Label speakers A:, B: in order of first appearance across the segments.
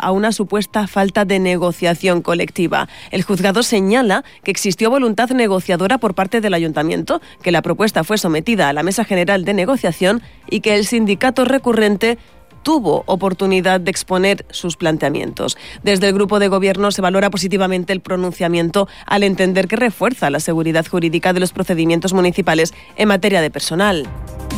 A: a una supuesta falta de negociación colectiva. El juzgado señala que existió voluntad negociadora por parte del ayuntamiento, que la propuesta fue sometida a la Mesa General de Negociación y que el sindicato recurrente tuvo oportunidad de exponer sus planteamientos. Desde el grupo de gobierno se valora positivamente el pronunciamiento al entender que refuerza la seguridad jurídica de los procedimientos municipales en materia de personal.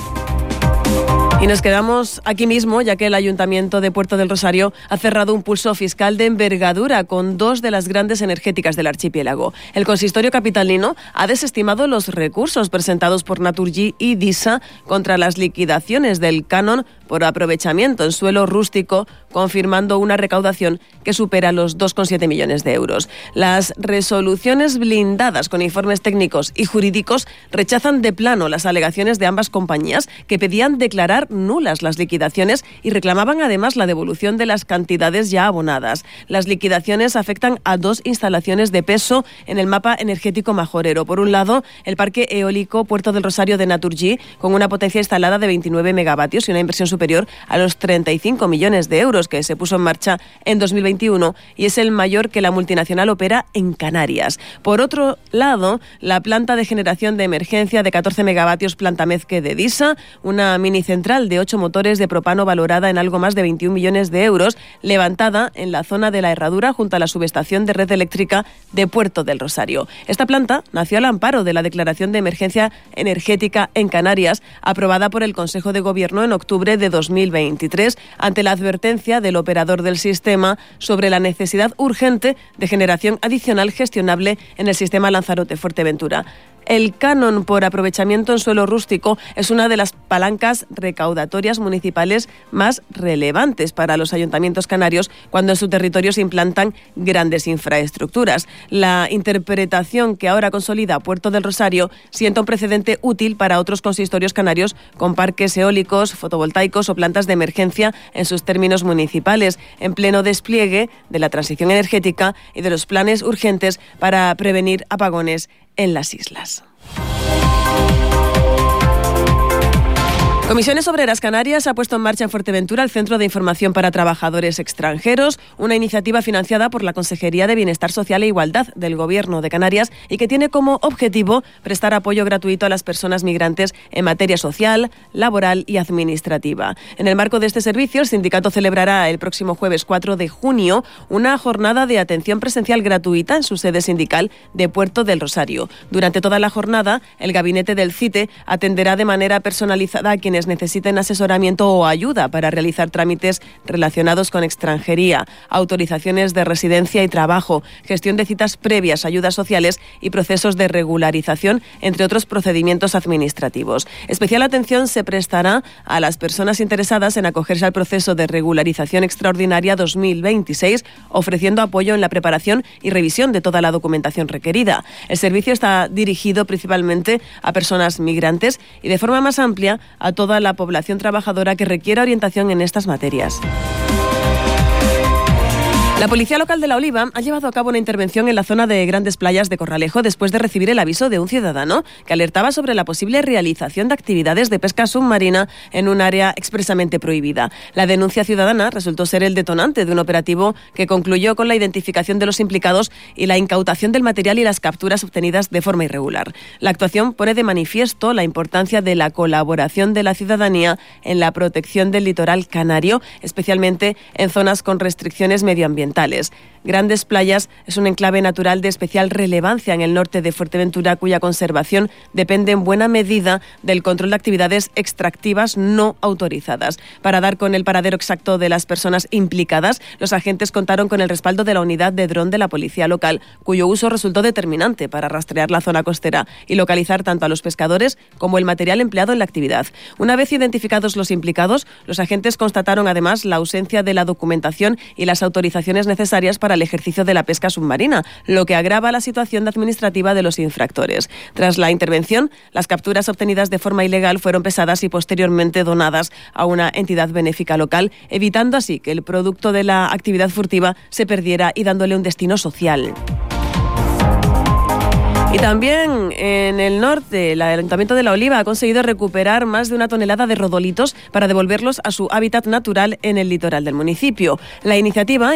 A: Y nos quedamos aquí mismo, ya que el Ayuntamiento de Puerto del Rosario ha cerrado un pulso fiscal de envergadura con dos de las grandes energéticas del archipiélago. El consistorio capitalino ha desestimado los recursos presentados por Naturgy y DISA contra las liquidaciones del canon por aprovechamiento en suelo rústico, confirmando una recaudación que supera los 2,7 millones de euros. Las resoluciones blindadas con informes técnicos y jurídicos rechazan de plano las alegaciones de ambas compañías, que pedían declarar nulas las liquidaciones y reclamaban además la devolución de las cantidades ya abonadas. Las liquidaciones afectan a dos instalaciones de peso en el mapa energético majorero. Por un lado, el parque eólico Puerto del Rosario de Naturgy, con una potencia instalada de 29 megavatios y una inversión superior a los 35 millones de euros, que se puso en marcha en 2021 y es el mayor que la multinacional opera en Canarias. Por otro lado, la planta de generación de emergencia de 14 megavatios Planta Mezque de DISA, una mini central de 8 motores de propano valorada en algo más de 21 millones de euros, levantada en la zona de la Herradura junto a la subestación de red eléctrica de Puerto del Rosario. Esta planta nació al amparo de la Declaración de Emergencia Energética en Canarias, aprobada por el Consejo de Gobierno en octubre de 2023, ante la advertencia del operador del sistema sobre la necesidad urgente de generación adicional gestionable en el sistema Lanzarote-Fuerteventura. El canon por aprovechamiento en suelo rústico es una de las palancas recaudatorias municipales más relevantes para los ayuntamientos canarios cuando en su territorio se implantan grandes infraestructuras. La interpretación que ahora consolida Puerto del Rosario sienta un precedente útil para otros consistorios canarios con parques eólicos, fotovoltaicos o plantas de emergencia en sus términos municipales, en pleno despliegue de la transición energética y de los planes urgentes para prevenir apagones en las islas. Comisiones Obreras Canarias ha puesto en marcha en Fuerteventura el Centro de Información para Trabajadores Extranjeros, una iniciativa financiada por la Consejería de Bienestar Social e Igualdad del Gobierno de Canarias y que tiene como objetivo prestar apoyo gratuito a las personas migrantes en materia social, laboral y administrativa. En el marco de este servicio, el sindicato celebrará el próximo jueves 4 de junio una jornada de atención presencial gratuita en su sede sindical de Puerto del Rosario. Durante toda la jornada, el gabinete del CITE atenderá de manera personalizada a quienes necesiten asesoramiento o ayuda para realizar trámites relacionados con extranjería, autorizaciones de residencia y trabajo, gestión de citas previas, ayudas sociales y procesos de regularización, entre otros procedimientos administrativos. Especial atención se prestará a las personas interesadas en acogerse al proceso de regularización extraordinaria 2026, ofreciendo apoyo en la preparación y revisión de toda la documentación requerida. El servicio está dirigido principalmente a personas migrantes y de forma más amplia a toda la población trabajadora que requiera orientación en estas materias. La Policía Local de La Oliva ha llevado a cabo una intervención en la zona de Grandes Playas de Corralejo después de recibir el aviso de un ciudadano que alertaba sobre la posible realización de actividades de pesca submarina en un área expresamente prohibida. La denuncia ciudadana resultó ser el detonante de un operativo que concluyó con la identificación de los implicados y la incautación del material y las capturas obtenidas de forma irregular. La actuación pone de manifiesto la importancia de la colaboración de la ciudadanía en la protección del litoral canario, especialmente en zonas con restricciones medioambientales. Grandes Playas es un enclave natural de especial relevancia en el norte de Fuerteventura, cuya conservación depende en buena medida del control de actividades extractivas no autorizadas. Para dar con el paradero exacto de las personas implicadas, los agentes contaron con el respaldo de la unidad de dron de la Policía Local, cuyo uso resultó determinante para rastrear la zona costera y localizar tanto a los pescadores como el material empleado en la actividad. Una vez identificados los implicados, los agentes constataron además la ausencia de la documentación y las autorizaciones necesarias para el ejercicio de la pesca submarina, lo que agrava la situación administrativa de los infractores. Tras la intervención, las capturas obtenidas de forma ilegal fueron pesadas y posteriormente donadas a una entidad benéfica local, evitando así que el producto de la actividad furtiva se perdiera y dándole un destino social. Y también en el norte, el Ayuntamiento de La Oliva ha conseguido recuperar más de 1 tonelada de rodolitos para devolverlos a su hábitat natural en el litoral del municipio. La iniciativa